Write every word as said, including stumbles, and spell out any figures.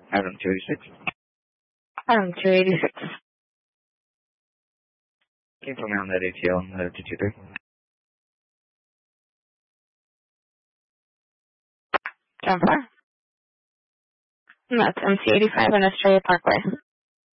Item two eighty-six. Item two eighty-six. Came from around that A T L and headed to two three. Jump far. And that's M C eighty-five on Australia Parkway.